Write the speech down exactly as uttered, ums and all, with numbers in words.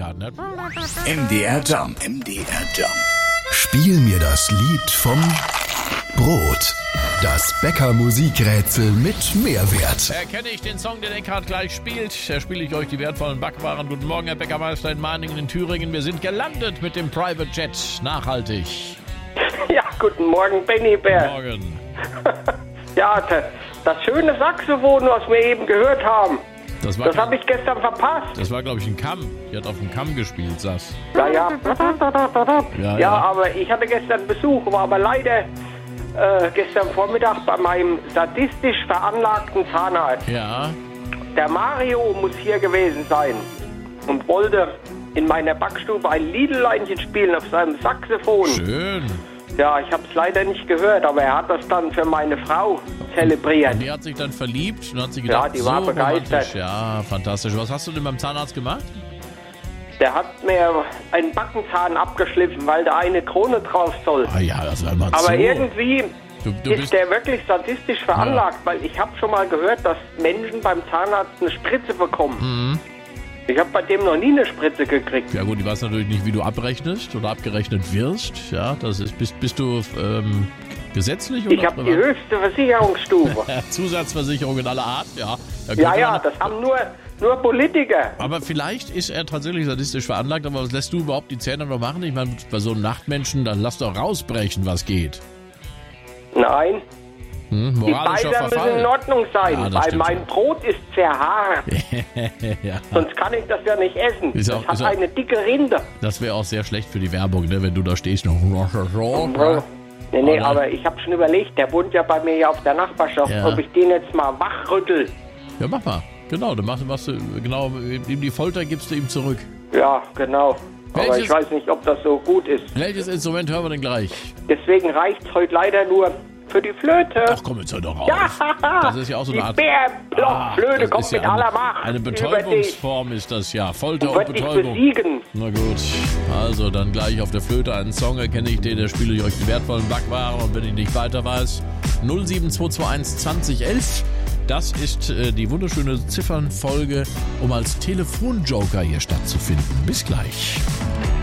da. Ne? M D R Jump. M D R Jump. Spiel mir das Lied vom Brot. Das Bäcker-Musikrätsel mit Mehrwert. Erkenne ich den Song, den Eckhard gleich spielt, da spiele ich euch die wertvollen Backwaren. Guten Morgen, Herr Bäckermeister in Mahningen in Thüringen. Wir sind gelandet mit dem Private Jet. Nachhaltig. Ja, guten Morgen, Benny Bär. Morgen. Ja, das, das schöne Saxophon, was wir eben gehört haben, Das war, das habe ich gestern verpasst. das war glaube ich, ein Kamm. Die hat auf dem Kamm gespielt, Sass. Ja, ja. Ja, Ja, aber ich hatte gestern Besuch, war aber leider äh, gestern Vormittag bei meinem sadistisch veranlagten Zahnarzt. Ja. Der Mario muss hier gewesen sein und wollte in meiner Backstube ein Liedeleinchen spielen auf seinem Saxophon. Schön. Ja, ich habe es leider nicht gehört, aber er hat das dann für meine Frau zelebriert. Und die hat sich dann verliebt und hat sich gedacht, Ja, die war so begeistert. romantisch. Ja, fantastisch. Was hast du denn beim Zahnarzt gemacht? Der hat mir einen Backenzahn abgeschliffen, weil da eine Krone drauf soll. Ah ja, das war mal Aber zu. irgendwie Du, du ist bist, der wirklich sadistisch veranlagt, weil ich habe schon mal gehört, dass Menschen beim Zahnarzt eine Spritze bekommen. Mhm. Ich habe bei dem noch nie eine Spritze gekriegt. ja gut, ich weiß natürlich nicht, wie du abrechnest oder abgerechnet wirst. Ja, das ist, bist, bist du ähm, gesetzlich oder Ich habe die privat? höchste Versicherungsstufe. Zusatzversicherung in aller Art, ja. Da Ja, könnte ja, man- das haben nur, nur Politiker. Aber vielleicht ist er tatsächlich sadistisch veranlagt, aber was lässt du überhaupt die Zähne noch machen? Ich meine, bei so einem Nachtmenschen, dann lass doch rausbrechen, was geht. Nein, Hm? die Moralischer Beider müssen in Verfall. Ordnung sein, Ja, das weil stimmt mein schon. Brot ist sehr hart. ja, Sonst kann ich das ja nicht essen. Ist Das auch- hat ist auch- eine dicke Rinde. das wäre auch sehr schlecht für die Werbung, ne, wenn du da stehst. Noch. Bro. Nee, nee, Oh, nein. aber ich habe schon überlegt, der wohnt ja bei mir hier auf der Nachbarschaft, Ja. ob ich den jetzt mal wachrüttel. Ja, mach mal. Genau, dann machst, machst du, genau, ihm die Folter gibst du ihm zurück. Ja, genau. Aber Welches- ich weiß nicht, ob das so gut ist. Welches Instrument hören wir denn gleich? Deswegen reicht es heute leider nur für die Flöte. Ach komm, jetzt hör doch auf. Ja, Das ist ja auch so eine die Art... Bärenblockflöte das kommt ist ja mit eine, aller Macht Eine über dich Betäubungsform ist das ja. Folter und und wird dich Betäubung. besiegen. Na gut, also dann gleich auf der Flöte einen Song, erkenne ich den, der spiele ich euch die wertvollen Backwaren und wenn ich nicht weiter weiß, null sieben zwei zwei eins zwanzig elf. Das ist äh, die wunderschöne Ziffernfolge, um als Telefonjoker hier stattzufinden. Bis gleich.